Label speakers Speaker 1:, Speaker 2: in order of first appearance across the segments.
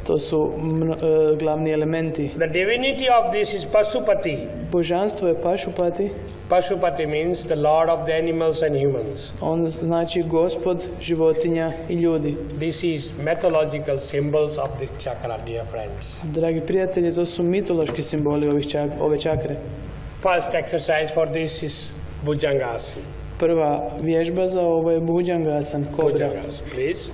Speaker 1: To su glavni elementi.
Speaker 2: The divinity of this is Pasupati.
Speaker 1: Božanstvo je Pašupati.
Speaker 2: Pasupati means the lord of the animals and humans.
Speaker 1: On znači gospod životinja i ljudi.
Speaker 2: This is mythological symbols of this chakra, dear friends.
Speaker 1: Dragi prijatelji, to su mitološki simboli ove čakre.
Speaker 2: First exercise for this is Bhujangasana.
Speaker 1: Prva vježba za ovo je Bhujangasana, kobra.
Speaker 2: Bhujangasana, please.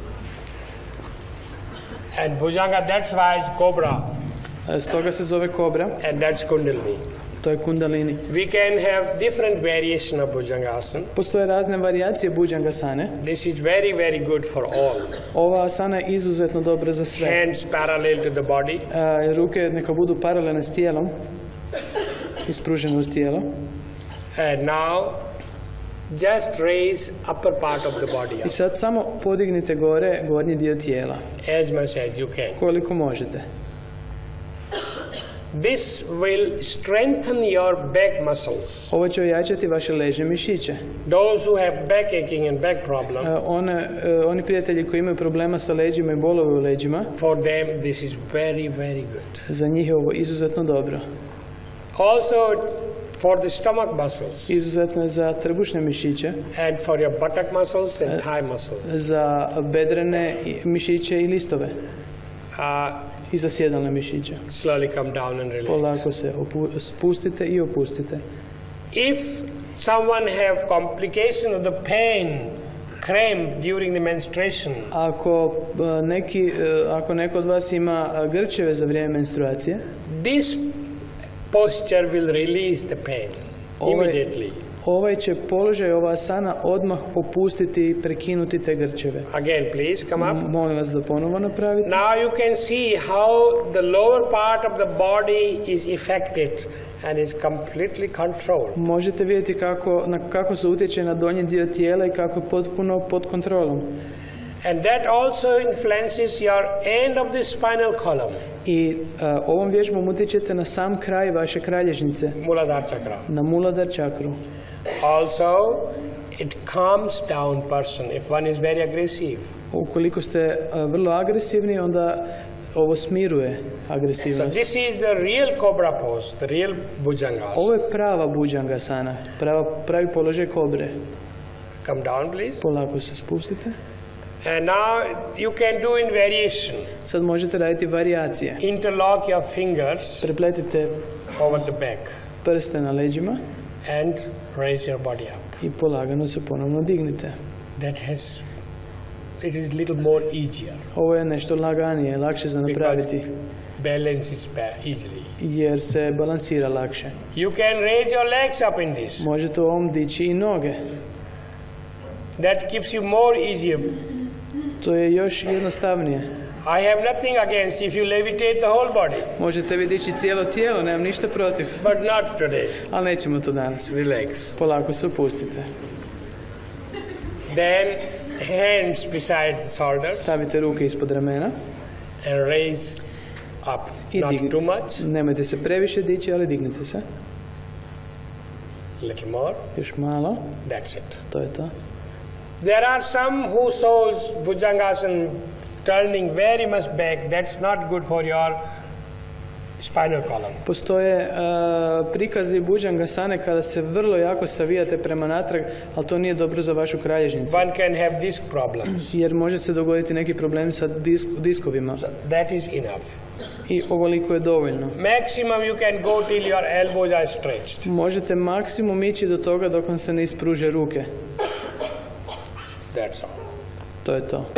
Speaker 2: And Bhujanga, that's why it's cobra.
Speaker 1: Stoga se zove kobra.
Speaker 2: And that's Kundalini.
Speaker 1: To je Kundalini.
Speaker 2: We can have different variation of Bhujangasana.
Speaker 1: Postoje razne varijacije Bhujangasane.
Speaker 2: This is very, very good for all.
Speaker 1: Ova asana je izuzetno dobra za sve.
Speaker 2: Hands parallel to the body.
Speaker 1: Ruke neka budu paralelne s tijelom. Ispružene uz tijelo.
Speaker 2: And now, just raise upper part of the body up.
Speaker 1: I sad samo podignite gore gornji dio tijela.
Speaker 2: As much as you can.
Speaker 1: Koliko možete.
Speaker 2: This will strengthen your back muscles.
Speaker 1: Ovo će ojačati vaše ležne mišiće.
Speaker 2: Those who have back aching and back problem.
Speaker 1: Oni prijatelji koji imaju problema sa leđima i bolove u leđima.
Speaker 2: For them this is very, very good.
Speaker 1: Za njih je ovo izuzetno dobro.
Speaker 2: Also for the stomach muscles.
Speaker 1: Izuzetno je za trbušne mišiće.
Speaker 2: And for your buttock muscles and thigh muscles.
Speaker 1: Za bedrene mišiće i listove. I za sjedalne mišiće.
Speaker 2: Slowly come down and relax.
Speaker 1: Polako se spustite i opustite.
Speaker 2: If someone have complication of the pain, cramp during the menstruation.
Speaker 1: Ako neko od vas ima grčeve za vrijeme menstruacije,
Speaker 2: this posture will release the pain immediately.
Speaker 1: Ovaj će položaj, ova asana odmah opustiti i prekinuti te grčeve.
Speaker 2: Again, please, come up.
Speaker 1: Molim vas da ponovo napravite.
Speaker 2: Now you can see how the lower part of the body is affected and is completely controlled.
Speaker 1: Možete vidjeti kako se utječe na donji dio tijela i kako je potpuno pod kontrolom.
Speaker 2: And that also influences your end of the spinal column.
Speaker 1: I ovom vježbom utječete na sam kraj vaše kralježnice.
Speaker 2: Muladhara chakra.
Speaker 1: Na Muladhara čakru.
Speaker 2: Also, it calms down person if one is very aggressive.
Speaker 1: Ukoliko ste vrlo agresivni, onda ovo smiruje agresivnost.
Speaker 2: So this is the real cobra pose, the real Bhujangasana.
Speaker 1: Ovo je prava Bhujangasana, pravi položaj kobre.
Speaker 2: Come down, please.
Speaker 1: Polako se spustite.
Speaker 2: And now you can do in variation.
Speaker 1: Sad možete raditi varijacije.
Speaker 2: Interlock your fingers.
Speaker 1: Prepletite
Speaker 2: over the back.
Speaker 1: Prste na leđima.
Speaker 2: And raise your body up.
Speaker 1: I polagano se ponovno dignite.
Speaker 2: It is little more easier.
Speaker 1: Ovo je nešto laganije, lakše za napraviti.
Speaker 2: Balance is easily.
Speaker 1: Jer se balansira lakše.
Speaker 2: You can raise your legs up in this.
Speaker 1: Možete u ovom dići i noge.
Speaker 2: That keeps you more easier.
Speaker 1: To je još jednostavnije.
Speaker 2: I have nothing against if you levitate the whole body.
Speaker 1: Možete vi dići cijelo tijelo, nemam ništa protiv.
Speaker 2: But not today.
Speaker 1: Ali nećemo to danas.
Speaker 2: Relax.
Speaker 1: Polako se opustite.
Speaker 2: Then hands beside the shoulders.
Speaker 1: Stavite ruke ispod ramena.
Speaker 2: And raise up. Not too much.
Speaker 1: Nemojte se previše dići, ali dignite se.
Speaker 2: Little more.
Speaker 1: Još malo.
Speaker 2: That's it.
Speaker 1: To je to.
Speaker 2: There are some who shows Bhujangasana turning very much back. That's not good for your spinal column.
Speaker 1: Postoje prikazi Bhujangasane kada se vrlo jako savijate prema natrag, ali to nije dobro za vašu kralježnicu.
Speaker 2: One can have disc problems.
Speaker 1: Jer može se dogoditi neki problemi sa diskovima.
Speaker 2: So that is enough.
Speaker 1: I ovoliko je dovoljno.
Speaker 2: Maximum you can go till your elbows are stretched.
Speaker 1: Možete maksimum ići do toga dok vam se ne ispruže ruke.
Speaker 2: That's all.
Speaker 1: To je to.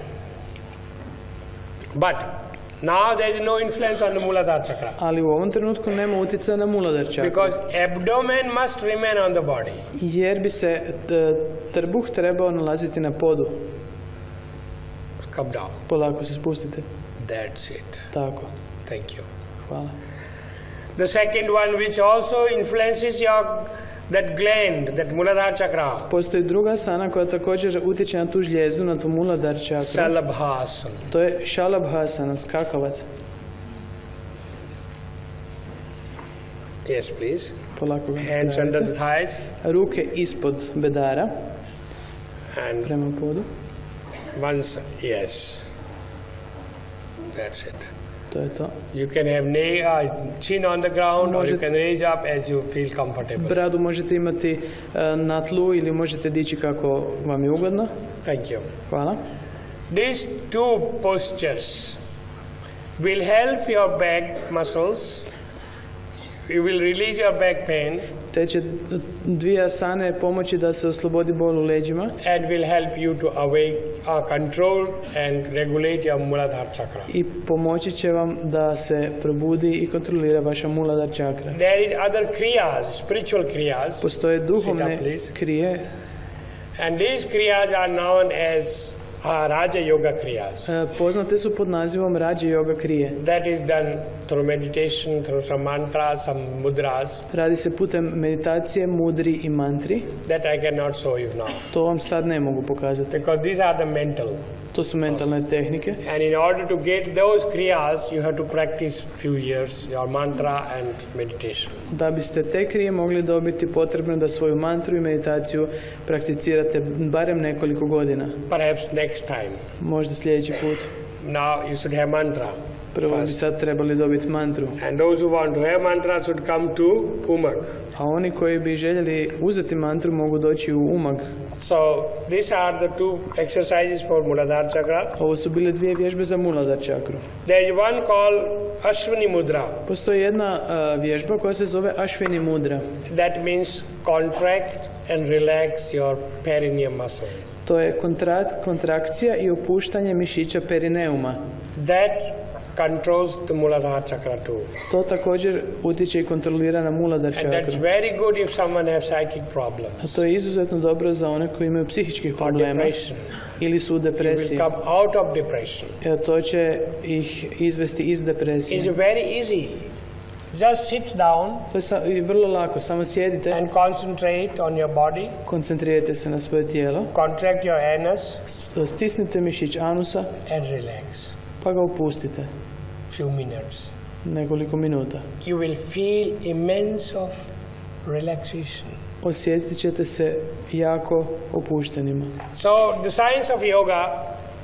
Speaker 2: But now there is no influence on the Muladhara chakra.
Speaker 1: Ali u ovom trenutku nema utjecaja na Muladhara čakru.
Speaker 2: Because abdomen must remain on the body.
Speaker 1: Jer bi se trbuh trebao nalaziti na podu.
Speaker 2: Come down.
Speaker 1: Polako se spustite.
Speaker 2: That's it.
Speaker 1: Tako.
Speaker 2: Thank you.
Speaker 1: Hvala.
Speaker 2: The second one which also influences that gland, that Muladhara chakra.
Speaker 1: Postoji druga asana koja također utječe na tu žljezu, na tu Muladhara čakru.
Speaker 2: Shalabhasana.
Speaker 1: To je Shalabhasana, skakavac.
Speaker 2: Yes, please.
Speaker 1: Polako ga
Speaker 2: Hands under the thighs.
Speaker 1: Ruke ispod bedara.
Speaker 2: And
Speaker 1: prema podu.
Speaker 2: Once, yes. That's it.
Speaker 1: To je to.
Speaker 2: You can have chin on the ground, or you can raise up as you feel comfortable.
Speaker 1: Bradu možete imati na tlu ili možete dići kako vam je ugodno.
Speaker 2: Thank you.
Speaker 1: Hvala.
Speaker 2: These two postures will help your back muscles. You will release your back pain
Speaker 1: Te će dvije asane pomoći da se oslobodi bol u leđima
Speaker 2: and will help you to control and regulate your Muladhara chakra.
Speaker 1: i pomoći će vam da se probudi i kontrolira vaša Muladhara čakra.
Speaker 2: There is other kriyas, spiritual kriyas.
Speaker 1: Postoje duhovne
Speaker 2: Sit up, please.
Speaker 1: krije.
Speaker 2: And these kriyas are known as Raja Yoga kriyas.
Speaker 1: Poznate su pod nazivom Raja Yoga krije.
Speaker 2: That is done through meditation, through some mantras, some mudras.
Speaker 1: Radi se putem meditacije, mudri i mantri.
Speaker 2: That I cannot show you now.
Speaker 1: To vam sad ne mogu pokazati.
Speaker 2: Because these are the mental.
Speaker 1: To su mentalne tehnike.
Speaker 2: And in order to get those kriyas, you have to practice few years your mantra and meditation.
Speaker 1: Da biste te krije mogli dobiti, potrebno da svoju mantru i meditaciju prakticirate barem nekoliko godina.
Speaker 2: Perhaps next time.
Speaker 1: Možda sljedeći put.
Speaker 2: Now you should have mantra.
Speaker 1: Prvo bi sad trebali dobiti mantru.
Speaker 2: And those who want to have mantra should come to Umag.
Speaker 1: A oni koji bi željeli uzeti mantru mogu doći u Umag.
Speaker 2: So these are the two exercises for Muladhara chakra.
Speaker 1: Ovo su bile dvije vježbe za Muladhara čakru.
Speaker 2: There is one called Ashwini Mudra.
Speaker 1: Postoji jedna vježba koja se zove Ashwini mudra.
Speaker 2: That means contract and relax your perineum muscle.
Speaker 1: To je kontrakcija i opuštanje mišića perineuma.
Speaker 2: That controls the Muladhara chakra too.
Speaker 1: To također utječe i kontrolira na Muladhara
Speaker 2: And that's
Speaker 1: čakru.
Speaker 2: very good if someone has psychic problems.
Speaker 1: A to je izuzetno dobro za one koji imaju psihičkih
Speaker 2: Or
Speaker 1: problema
Speaker 2: depression.
Speaker 1: ili su u
Speaker 2: You will
Speaker 1: depresiji.
Speaker 2: come out of depression.
Speaker 1: To će ih izvesti iz depresije.
Speaker 2: It's very easy. Just sit down
Speaker 1: To je vrlo lako, samo sjedite,
Speaker 2: and concentrate on your body.
Speaker 1: koncentrirajte se na svoje tijelo,
Speaker 2: Contract your anus
Speaker 1: stisnite mišić anusa
Speaker 2: and relax.
Speaker 1: pa ga opustite
Speaker 2: Few minutes.
Speaker 1: nekoliko minuta.
Speaker 2: You will feel immense of relaxation.
Speaker 1: Osjetit ćete se jako opuštenima.
Speaker 2: So the science of yoga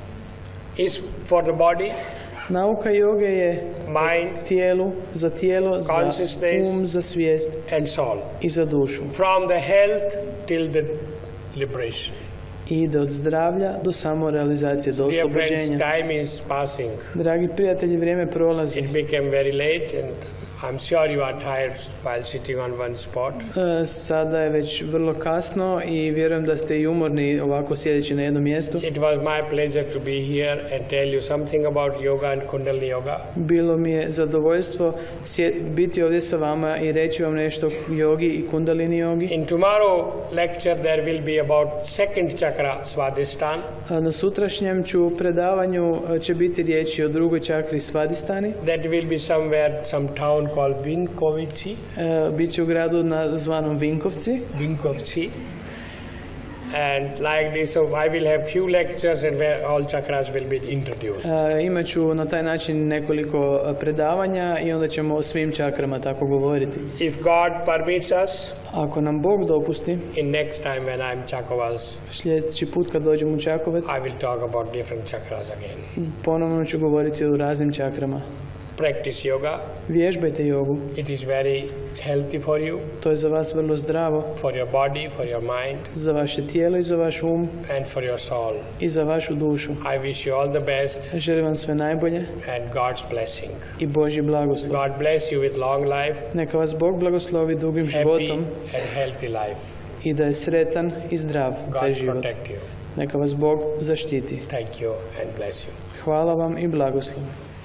Speaker 2: is for the body,
Speaker 1: Nauka joge je
Speaker 2: mind
Speaker 1: za tijelo, za
Speaker 2: Consciousness.
Speaker 1: za svijest
Speaker 2: and soul.
Speaker 1: i za dušu.
Speaker 2: From the health till the liberation.
Speaker 1: I ide od zdravlja do samorealizacije, do
Speaker 2: Dear friends,
Speaker 1: oslobođenja.
Speaker 2: time is passing.
Speaker 1: Dragi prijatelji, vrijeme prolazi.
Speaker 2: It became very late and I'm sure you are tired while sitting on one spot.
Speaker 1: Sada je već vrlo kasno i vjerujem da ste i umorni ovako sjedeći na jednom mjestu.
Speaker 2: It was my pleasure to be here and tell you something about yoga and Kundalini yoga.
Speaker 1: Bilo mi je zadovoljstvo biti ovdje sa vama i reći vam nešto o jogi i Kundalini jogi.
Speaker 2: In tomorrow lecture there will be about second chakra, Svadhisthana.
Speaker 1: Na sutrašnjem predavanju će biti riječi o drugoj čakri Svadhisthani.
Speaker 2: That will be somewhere, some town called Vinkovci.
Speaker 1: Biće u gradu zvanom Vinkovci.
Speaker 2: Vinkovci. And like this, so I will have few lectures and where all chakras will be introduced.
Speaker 1: Imaću na taj način nekoliko predavanja i onda ćemo o svim čakrama tako govoriti.
Speaker 2: If God permits us,
Speaker 1: Ako nam Bog dopusti,
Speaker 2: in next time when I'm Chakovals,
Speaker 1: sljedeći put kad dođem u Čakovec,
Speaker 2: I will talk about different chakras again.
Speaker 1: ponovno ću govoriti o raznim čakrama.
Speaker 2: Practice yoga.
Speaker 1: Vježbajte jogu.
Speaker 2: It is very healthy for you,
Speaker 1: To je za vas vrlo zdravo,
Speaker 2: for your body, for your mind,
Speaker 1: za vaše tijelo i za vaš um
Speaker 2: and for your soul.
Speaker 1: i za vašu dušu.
Speaker 2: I wish you all the best
Speaker 1: Želim vam sve najbolje
Speaker 2: and God's blessing.
Speaker 1: i Božji blagoslov.
Speaker 2: God bless you with long life,
Speaker 1: Neka vas Bog blagoslovi dugim
Speaker 2: happy
Speaker 1: životom
Speaker 2: and healthy life.
Speaker 1: i da je sretan i zdrav taj
Speaker 2: God
Speaker 1: život.
Speaker 2: protect you.
Speaker 1: Neka vas Bog zaštiti.
Speaker 2: Thank you and bless you.
Speaker 1: Hvala vam i blagoslov.